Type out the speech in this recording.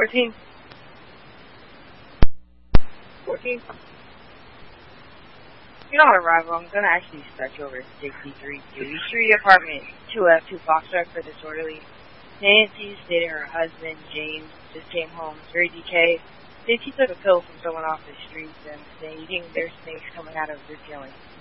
14. 14. You know how to arrival. I'm going to actually start you over at 63 Duty Street, apartment 2F2 Foxtrot for disorderly. Nancy stated her husband, James, just came home, very decayed. Said he took a pill from someone off the streets and saying there's snakes coming out of his ceiling.